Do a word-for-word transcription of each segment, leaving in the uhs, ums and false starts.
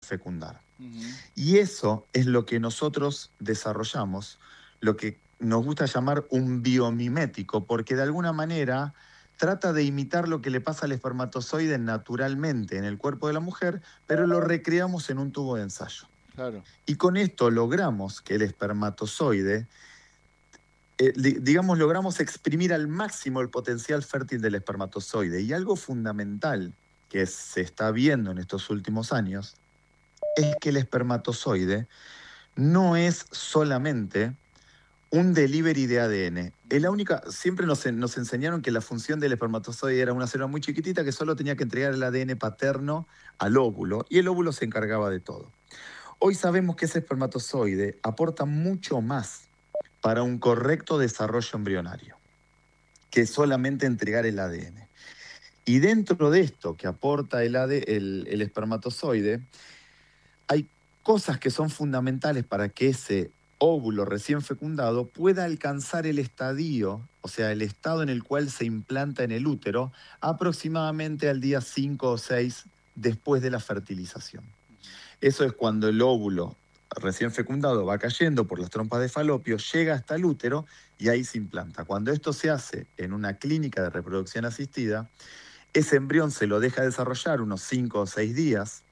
fecundar. Uh-huh. Y eso es lo que nosotros desarrollamos, lo que nos gusta llamar un biomimético, porque de alguna manera trata de imitar lo que le pasa al espermatozoide naturalmente en el cuerpo de la mujer, pero lo recreamos en un tubo de ensayo. Claro. Y con esto logramos que el espermatozoide, eh, digamos, logramos exprimir al máximo el potencial fértil del espermatozoide. Y algo fundamental que se está viendo en estos últimos años es que el espermatozoide no es solamente un delivery de A D N. Es la única, siempre nos, nos enseñaron que la función del espermatozoide era una célula muy chiquitita que solo tenía que entregar el A D N paterno al óvulo y el óvulo se encargaba de todo. Hoy sabemos que ese espermatozoide aporta mucho más para un correcto desarrollo embrionario que solamente entregar el A D N. Y dentro de esto que aporta el, A D N, el, el espermatozoide, hay cosas que son fundamentales para que ese óvulo recién fecundado pueda alcanzar el estadio, o sea, el estado en el cual se implanta en el útero, aproximadamente al día cinco o seis después de la fertilización. Eso es cuando el óvulo recién fecundado va cayendo por las trompas de falopio, llega hasta el útero y ahí se implanta. Cuando esto se hace en una clínica de reproducción asistida, ese embrión se lo deja desarrollar unos cinco o seis días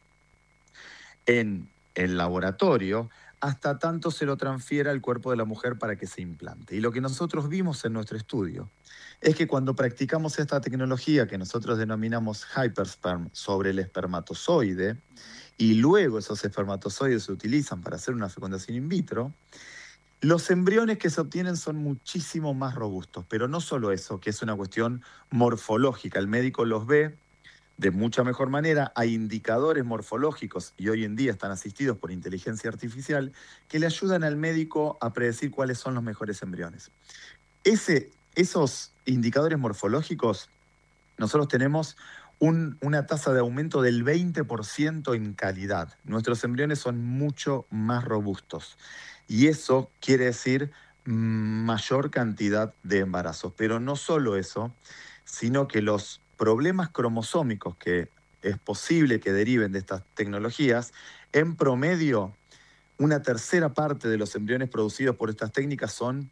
en el laboratorio hasta tanto se lo transfiera al cuerpo de la mujer para que se implante. Y lo que nosotros vimos en nuestro estudio es que cuando practicamos esta tecnología que nosotros denominamos hypersperm sobre el espermatozoide, y luego esos espermatozoides se utilizan para hacer una fecundación in vitro, los embriones que se obtienen son muchísimo más robustos. Pero no solo eso, que es una cuestión morfológica. El médico los ve de mucha mejor manera, hay indicadores morfológicos y hoy en día están asistidos por inteligencia artificial que le ayudan al médico a predecir cuáles son los mejores embriones. Ese, esos indicadores morfológicos, nosotros tenemos un, una tasa de aumento del veinte por ciento en calidad. Nuestros embriones son mucho más robustos y eso quiere decir mayor cantidad de embarazos. Pero no solo eso, sino que los problemas cromosómicos que es posible que deriven de estas tecnologías, en promedio, una tercera parte de los embriones producidos por estas técnicas son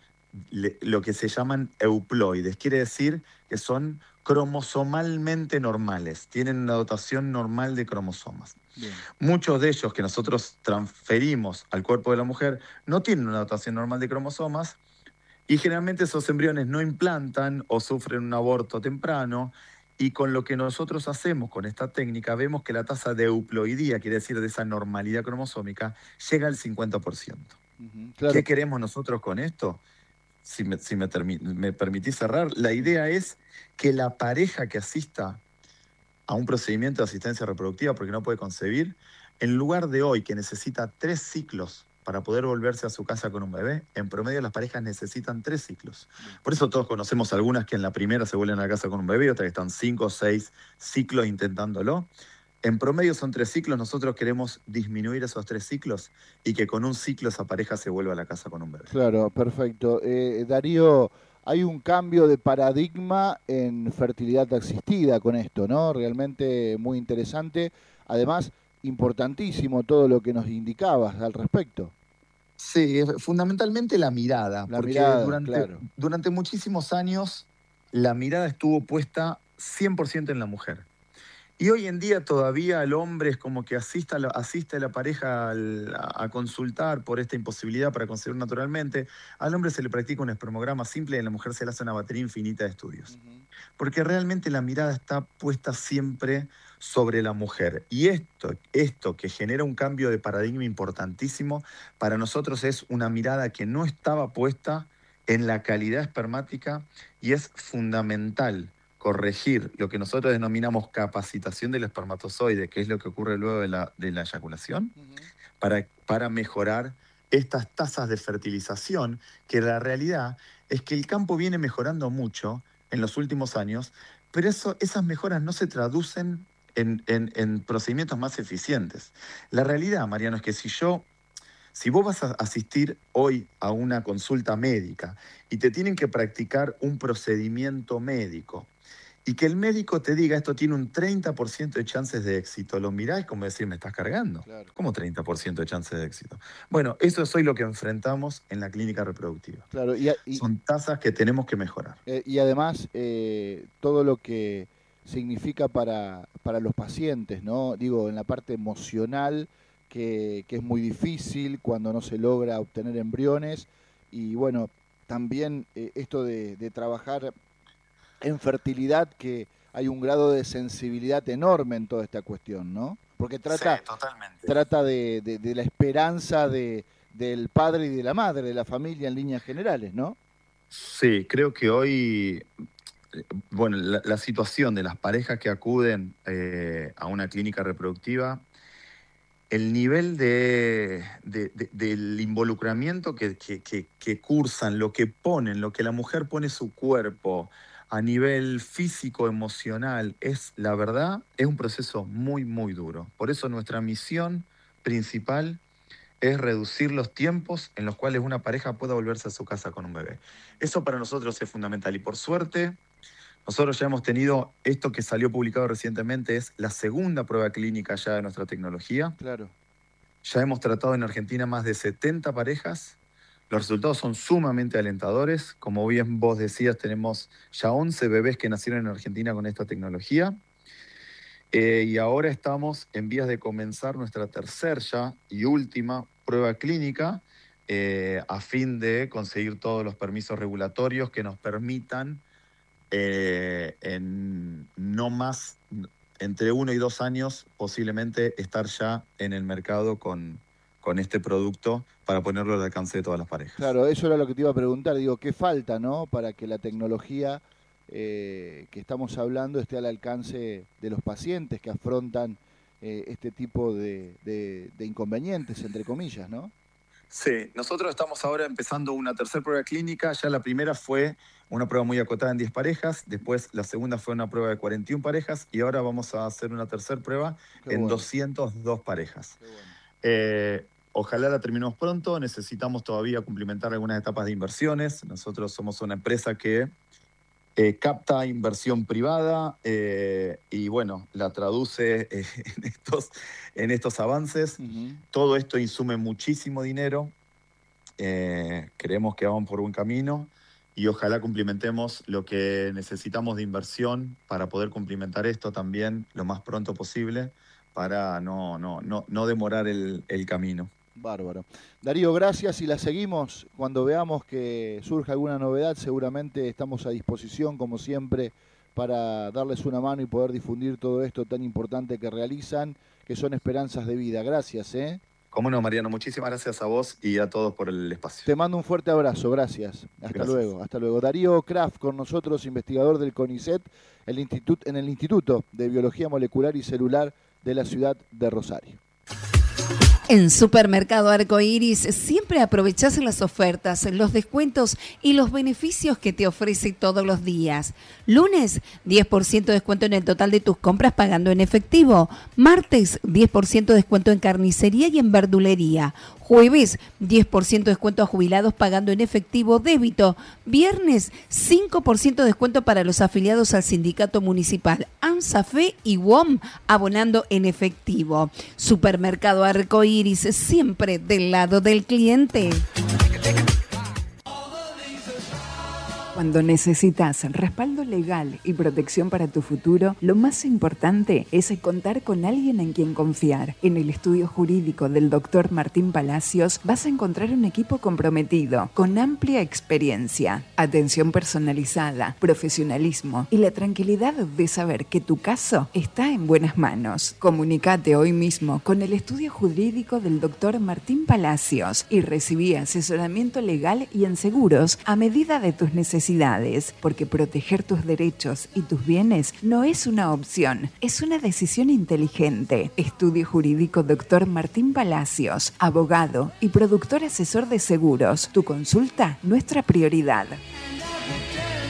lo que se llaman euploides. Quiere decir que son cromosomalmente normales, tienen una dotación normal de cromosomas. Bien. Muchos de ellos que nosotros transferimos al cuerpo de la mujer no tienen una dotación normal de cromosomas y generalmente esos embriones no implantan o sufren un aborto temprano. Y con lo que nosotros hacemos con esta técnica, vemos que la tasa de euploidía, quiere decir de esa normalidad cromosómica, llega al cincuenta por ciento. Uh-huh, claro. ¿Qué queremos nosotros con esto? Si, me, si me, termi- me permitís cerrar, la idea es que la pareja que asista a un procedimiento de asistencia reproductiva porque no puede concebir, en lugar de hoy que necesita tres ciclos para poder volverse a su casa con un bebé, en promedio las parejas necesitan tres ciclos. Por eso todos conocemos algunas que en la primera se vuelven a la casa con un bebé, otras que están cinco o seis ciclos intentándolo. En promedio son tres ciclos, nosotros queremos disminuir esos tres ciclos y que con un ciclo esa pareja se vuelva a la casa con un bebé. Claro, perfecto. Eh, Darío, hay un cambio de paradigma en fertilidad asistida con esto, ¿no? Realmente muy interesante. Además, importantísimo todo lo que nos indicabas al respecto. Sí, fundamentalmente la mirada, La porque mirada, durante, claro. durante muchísimos años la mirada estuvo puesta cien por ciento en la mujer. Y hoy en día todavía el hombre es como que asista a la, asiste a la pareja al, a, a consultar por esta imposibilidad para concebir naturalmente. Al hombre se le practica un espermograma simple y a la mujer se le hace una batería infinita de estudios. Uh-huh. Porque realmente la mirada está puesta siempre sobre la mujer. Y esto, esto que genera un cambio de paradigma importantísimo, para nosotros es una mirada que no estaba puesta en la calidad espermática y es fundamental corregir lo que nosotros denominamos capacitación del espermatozoide, que es lo que ocurre luego de la, de la eyaculación, uh-huh. para, para mejorar estas tasas de fertilización, que la realidad es que el campo viene mejorando mucho en los últimos años, pero eso, esas mejoras no se traducen en, en, en procedimientos más eficientes. La realidad, Mariano, es que si yo, si vos vas a asistir hoy a una consulta médica y te tienen que practicar un procedimiento médico, Y que el médico te diga, esto tiene un treinta por ciento de chances de éxito. Lo mirás y como decir, me estás cargando. Claro. ¿Cómo treinta por ciento de chances de éxito? Bueno, eso es hoy lo que enfrentamos en la clínica reproductiva. Claro, y, y, Son tasas que tenemos que mejorar. Eh, y además, eh, todo lo que significa para, para los pacientes, ¿no? Digo, en la parte emocional, que, que es muy difícil cuando no se logra obtener embriones. Y bueno, también eh, esto de, de trabajar en fertilidad, que hay un grado de sensibilidad enorme en toda esta cuestión, ¿no? Porque trata, sí, totalmente. trata de, de, de la esperanza de, del padre y de la madre, de la familia en líneas generales, ¿no? Sí, creo que hoy, bueno, la, la situación de las parejas que acuden eh, a una clínica reproductiva, el nivel de, de, de, del involucramiento que, que, que, que cursan, lo que ponen, lo que la mujer pone su cuerpo a nivel físico, emocional, es, la verdad, es un proceso muy, muy duro. Por eso nuestra misión principal es reducir los tiempos en los cuales una pareja pueda volverse a su casa con un bebé. Eso para nosotros es fundamental y por suerte nosotros ya hemos tenido esto que salió publicado recientemente, es la segunda prueba clínica ya de nuestra tecnología. Claro. Ya hemos tratado en Argentina más de setenta parejas. Los resultados son sumamente alentadores. Como bien vos decías, tenemos ya once bebés que nacieron en Argentina con esta tecnología. Eh, y ahora estamos en vías de comenzar nuestra tercera ya y última prueba clínica eh, a fin de conseguir todos los permisos regulatorios que nos permitan eh, en no más, entre uno y dos años, posiblemente estar ya en el mercado con, con este producto para ponerlo al alcance de todas las parejas. Claro, eso era lo que te iba a preguntar. Digo, ¿qué falta, no, para que la tecnología eh, que estamos hablando esté al alcance de los pacientes que afrontan eh, este tipo de, de, de inconvenientes, entre comillas, ¿no? Sí, nosotros estamos ahora empezando una tercera prueba clínica. Ya la primera fue una prueba muy acotada en diez parejas, después la segunda fue una prueba de cuarenta y una parejas y ahora vamos a hacer una tercera prueba Qué en bueno. doscientas dos parejas. Qué bueno. eh, ojalá la terminemos pronto, necesitamos todavía cumplimentar algunas etapas de inversiones. Nosotros somos una empresa que eh, capta inversión privada eh, y bueno, la traduce eh, en, estos, en estos avances. Uh-huh. Todo esto insume muchísimo dinero, eh, creemos que vamos por buen camino y ojalá cumplimentemos lo que necesitamos de inversión para poder cumplimentar esto también lo más pronto posible para no, no, no, no demorar el, el camino. Bárbaro. Darío, gracias y la seguimos. Cuando veamos que surja alguna novedad, seguramente estamos a disposición, como siempre, para darles una mano y poder difundir todo esto tan importante que realizan, que son esperanzas de vida. Gracias, ¿eh? Cómo no, Mariano. Muchísimas gracias a vos y a todos por el espacio. Te mando un fuerte abrazo. Gracias. Hasta gracias. luego. Hasta luego. Darío Kraft con nosotros, investigador del CONICET, el instituto, en el Instituto de Biología Molecular y Celular de la ciudad de Rosario. En Supermercado Arcoiris siempre aprovechás las ofertas, los descuentos y los beneficios que te ofrece todos los días. Lunes, diez por ciento de descuento en el total de tus compras pagando en efectivo. Martes, diez por ciento de descuento en carnicería y en verdulería. Jueves, diez por ciento de descuento a jubilados pagando en efectivo débito. Viernes, cinco por ciento de descuento para los afiliados al sindicato municipal AMSAFE y W O M abonando en efectivo. Supermercado Arcoiris, siempre del lado del cliente. Cuando necesitas respaldo legal y protección para tu futuro, lo más importante es contar con alguien en quien confiar. En el estudio jurídico del doctor Martín Palacios vas a encontrar un equipo comprometido, con amplia experiencia, atención personalizada, profesionalismo y la tranquilidad de saber que tu caso está en buenas manos. Comunicate hoy mismo con el estudio jurídico del doctor Martín Palacios y recibí asesoramiento legal y en seguros a medida de tus necesidades. Porque proteger tus derechos y tus bienes no es una opción, es una decisión inteligente. Estudio Jurídico doctor Martín Palacios, abogado y productor asesor de seguros. Tu consulta, nuestra prioridad.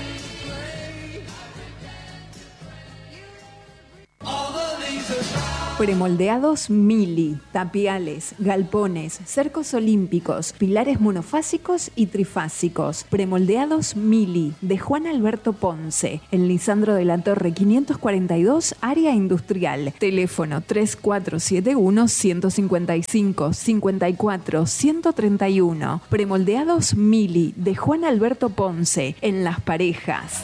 All the Premoldeados Mili, tapiales, galpones, cercos olímpicos, pilares monofásicos y trifásicos. Premoldeados Mili, de Juan Alberto Ponce, en Lisandro de la Torre quinientos cuarenta y dos, área industrial. Teléfono tres cuatro siete uno, uno cinco cinco, cinco cuatro, uno tres uno. Premoldeados Mili, de Juan Alberto Ponce, en Las Parejas.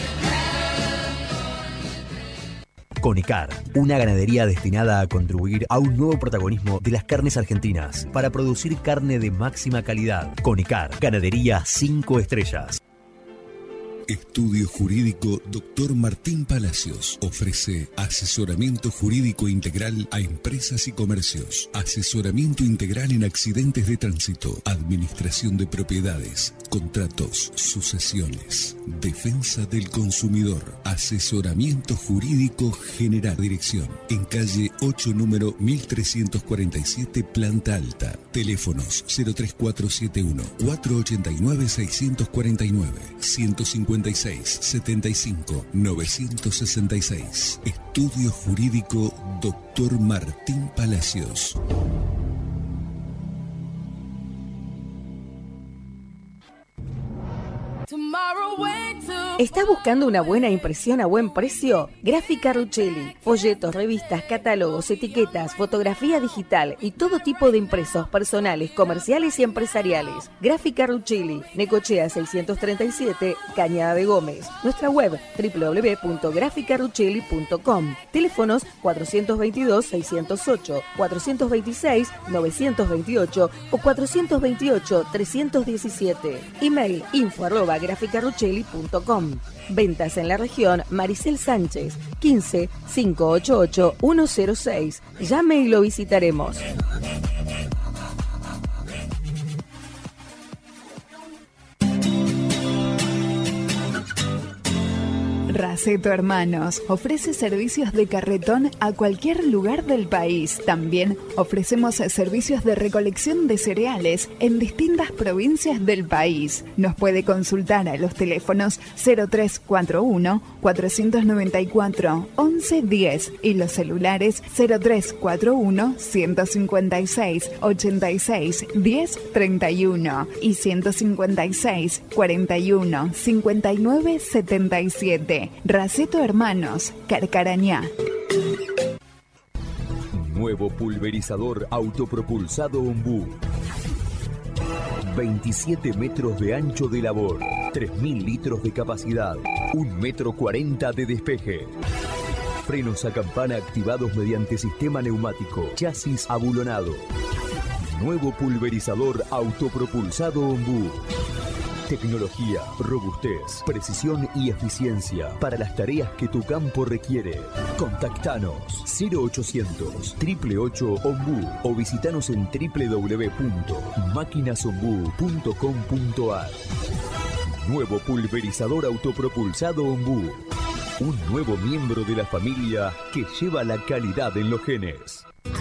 Conicar, una ganadería destinada a contribuir a un nuevo protagonismo de las carnes argentinas para producir carne de máxima calidad. Conicar, ganadería cinco estrellas. Estudio Jurídico doctor Martín Palacios ofrece asesoramiento jurídico integral a empresas y comercios, asesoramiento integral en accidentes de tránsito, administración de propiedades, contratos, sucesiones, defensa del consumidor, asesoramiento jurídico general. Dirección en calle ocho, número mil trescientos cuarenta y siete, planta alta. Teléfonos cero tres cuatro siete uno, cuatro ocho nueve, seis cuatro nueve, ciento cincuenta y seis, setenta y cinco, novecientos sesenta y seis. Estudio Jurídico doctor Martín Palacios. ¿Estás buscando una buena impresión a buen precio? Gráfica Ruchelli. Folletos, revistas, catálogos, etiquetas, fotografía digital y todo tipo de impresos personales, comerciales y empresariales. Gráfica Ruchelli. Necochea seiscientos treinta y siete, Cañada de Gómez. Nuestra web doble u doble u doble u punto gráfica ruchelli punto com. Teléfonos cuatrocientos veintidós, seiscientos ocho, cuatrocientos veintiséis, novecientos veintiocho o cuatrocientos veintiocho, trescientos diecisiete. Email info arroba gráfica ruchelli punto com. Ventas en la región Maricel Sánchez, quince, cinco ocho ocho, uno cero seis. Llame y lo visitaremos. Raceto Hermanos ofrece servicios de carretón a cualquier lugar del país. También ofrecemos servicios de recolección de cereales en distintas provincias del país. Nos puede consultar a los teléfonos cero tres cuatro uno, cuatro nueve cuatro, once diez y los celulares cero tres cuatro uno, ciento cincuenta y seis, ochenta y seis, diez treinta y uno y ciento cincuenta y seis, cuarenta y uno, cincuenta y nueve, setenta y siete. Raceto Hermanos, Carcarañá. Nuevo pulverizador autopropulsado Ombú. veintisiete metros de ancho de labor, tres mil litros de capacidad, un metro cuarenta de despeje. Frenos a campana activados mediante sistema neumático, chasis abulonado. Nuevo pulverizador autopropulsado Ombú. Tecnología, robustez, precisión y eficiencia para las tareas que tu campo requiere. Contactanos cero ochocientos, ocho ocho ocho, Ombú o visitanos en doble u doble u doble u punto máquinas ombú punto com punto a r. Nuevo pulverizador autopropulsado Ombú. Un nuevo miembro de la familia que lleva la calidad en los genes.